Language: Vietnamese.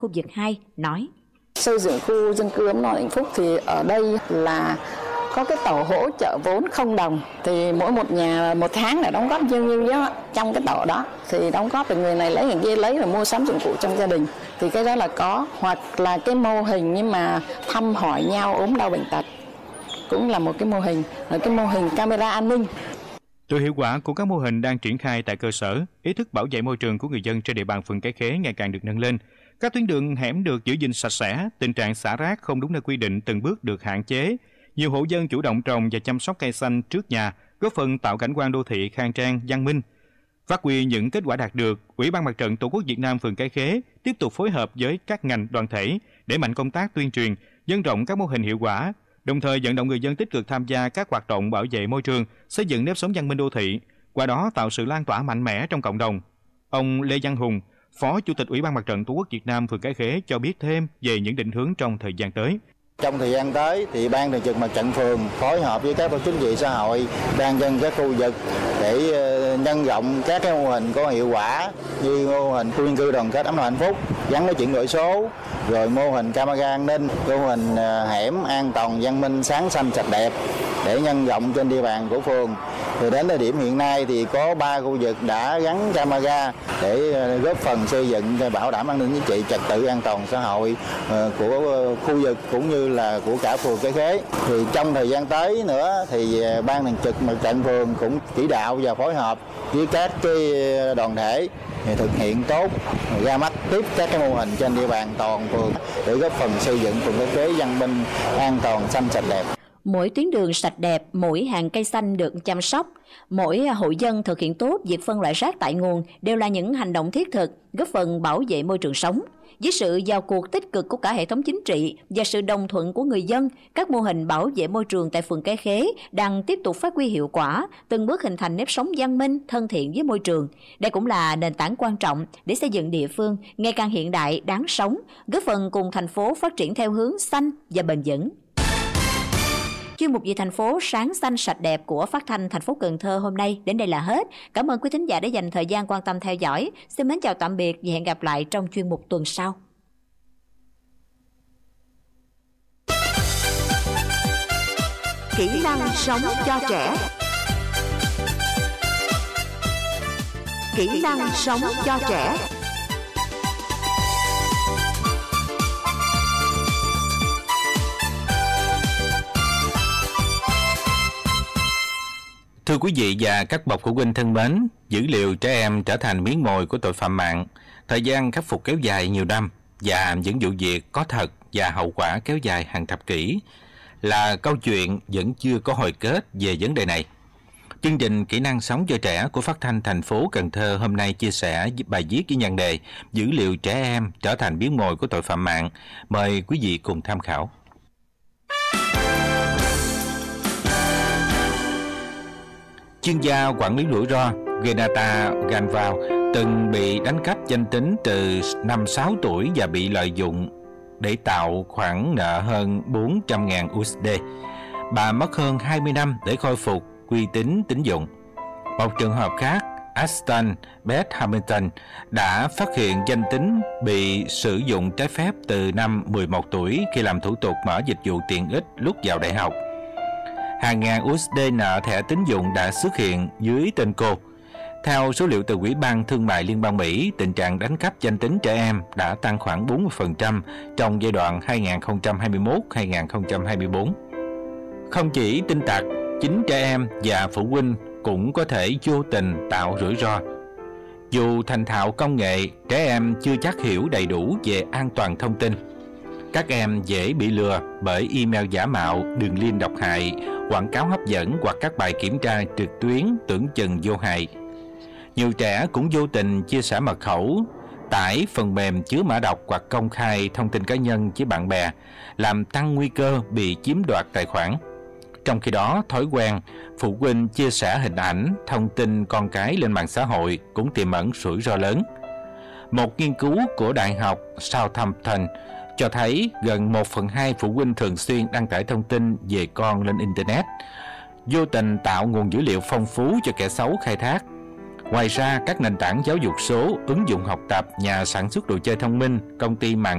khu vực 2 nói. Xây dựng khu dân cư ấm no hạnh phúc thì ở đây là có cái tổ hỗ trợ vốn 0 đồng, thì mỗi một nhà một tháng là đóng góp nhiêu đó trong cái tổ đó, thì đóng góp được người này lấy, người kia lấy rồi mua sắm dụng cụ trong gia đình, thì cái đó là có. Hoặc là cái mô hình nhưng mà thăm hỏi nhau ốm đau bệnh tật cũng là một cái mô hình, rồi cái mô hình camera an ninh. Từ hiệu quả của các mô hình đang triển khai tại cơ sở, ý thức bảo vệ môi trường của người dân trên địa bàn phường Cái Khế ngày càng được nâng lên. Các tuyến đường hẻm được giữ gìn sạch sẽ, tình trạng xả rác không đúng nơi quy định từng bước được hạn chế. Nhiều hộ dân chủ động trồng và chăm sóc cây xanh trước nhà, góp phần tạo cảnh quan đô thị khang trang, văn minh. Phát huy những kết quả đạt được, Ủy ban Mặt trận Tổ quốc Việt Nam phường Cái Khế tiếp tục phối hợp với các ngành đoàn thể đẩy mạnh công tác tuyên truyền, nhân rộng các mô hình hiệu quả, đồng thời vận động người dân tích cực tham gia các hoạt động bảo vệ môi trường, xây dựng nếp sống văn minh đô thị, qua đó tạo sự lan tỏa mạnh mẽ trong cộng đồng. Ông Lê Văn Hùng, Phó Chủ tịch Ủy ban Mặt trận Tổ quốc Việt Nam phường Cái Khế cho biết thêm về những định hướng trong thời gian tới. Trong thời gian tới thì Ban Thường trực Mặt trận phường phối hợp với các tổ chức chính trị xã hội, ban dân các khu vực để nhân rộng các cái mô hình có hiệu quả như mô hình khu dân cư đoàn kết ấm no hạnh phúc gắn với chuyển đổi số, rồi mô hình camera an ninh, mô hình hẻm an toàn văn minh sáng xanh sạch đẹp để nhân rộng trên địa bàn của phường. Thì đến thời điểm hiện nay thì có 3 khu vực đã gắn camera để góp phần xây dựng bảo đảm an ninh chính trị, trật tự an toàn xã hội của khu vực cũng như là của cả phường Cái Khế. Thì trong thời gian tới nữa thì Ban Thường trực Mặt trận phường cũng chỉ đạo và phối hợp với các cái đoàn thể thực hiện tốt, ra mắt tiếp các cái mô hình trên địa bàn toàn phường để góp phần xây dựng phường Cái Khế văn minh, an toàn, xanh sạch đẹp. Mỗi tuyến đường sạch đẹp, mỗi hàng cây xanh được chăm sóc, mỗi hộ dân thực hiện tốt việc phân loại rác tại nguồn đều là những hành động thiết thực góp phần bảo vệ môi trường sống. Với sự vào cuộc tích cực của cả hệ thống chính trị và sự đồng thuận của người dân, các mô hình bảo vệ môi trường tại phường Cái Khế đang tiếp tục phát huy hiệu quả, từng bước hình thành nếp sống văn minh, thân thiện với môi trường. Đây cũng là nền tảng quan trọng để xây dựng địa phương ngày càng hiện đại, đáng sống, góp phần cùng thành phố phát triển theo hướng xanh và bền vững. Chuyên mục Vì thành phố sáng xanh sạch đẹp của Phát thanh thành phố Cần Thơ hôm nay đến đây là hết. Cảm ơn quý thính giả đã dành thời gian quan tâm theo dõi. Xin mến chào tạm biệt và hẹn gặp lại trong chuyên mục tuần sau. Kỹ năng sống cho trẻ. Kỹ năng sống cho trẻ. Thưa quý vị và các bậc phụ huynh thân mến, dữ liệu trẻ em trở thành miếng mồi của tội phạm mạng. Thời gian khắc phục kéo dài nhiều năm và những vụ việc có thật và hậu quả kéo dài hàng thập kỷ là câu chuyện vẫn chưa có hồi kết về vấn đề này. Chương trình Kỹ năng sống cho trẻ của Phát thanh thành phố Cần Thơ hôm nay chia sẻ bài viết với nhan đề Dữ liệu trẻ em trở thành miếng mồi của tội phạm mạng. Mời quý vị cùng tham khảo. Chuyên gia quản lý rủi ro Renata Ganval từng bị đánh cắp danh tính từ năm 6 tuổi và bị lợi dụng để tạo khoản nợ hơn 400.000 USD. Bà mất hơn 20 năm để khôi phục uy tín tín dụng. Một trường hợp khác, Aston Beth Hamilton đã phát hiện danh tính bị sử dụng trái phép từ năm 11 tuổi khi làm thủ tục mở dịch vụ tiện ích lúc vào đại học. Hàng ngàn USD nợ thẻ tín dụng đã xuất hiện dưới tên cô. Theo số liệu từ Ủy ban Thương mại Liên bang Mỹ, tình trạng đánh cắp danh tính trẻ em đã tăng khoảng 40% trong giai đoạn 2021-2024. Không chỉ tin tặc, chính trẻ em và phụ huynh cũng có thể vô tình tạo rủi ro. Dù thành thạo công nghệ, trẻ em chưa chắc hiểu đầy đủ về an toàn thông tin. Các em dễ bị lừa bởi email giả mạo, đường link độc hại, quảng cáo hấp dẫn hoặc các bài kiểm tra trực tuyến tưởng chừng vô hại. Nhiều trẻ cũng vô tình chia sẻ mật khẩu, tải phần mềm chứa mã độc hoặc công khai thông tin cá nhân với bạn bè, làm tăng nguy cơ bị chiếm đoạt tài khoản. Trong khi đó, thói quen phụ huynh chia sẻ hình ảnh, thông tin con cái lên mạng xã hội cũng tiềm ẩn rủi ro lớn. Một nghiên cứu của Đại học Southampton cho thấy gần 1/2 phụ huynh thường xuyên đăng tải thông tin về con lên Internet, vô tình tạo nguồn dữ liệu phong phú cho kẻ xấu khai thác. Ngoài ra, các nền tảng giáo dục số, ứng dụng học tập, nhà sản xuất đồ chơi thông minh, công ty mạng